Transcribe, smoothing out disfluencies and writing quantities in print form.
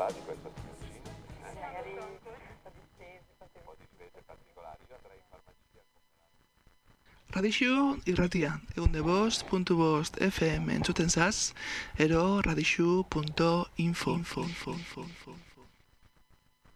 di questa signora. Magari un po' di spese particolari, io andrei in farmacia. Radixu irratia, 105.5 FM entzuten zaz, ero radixu.info.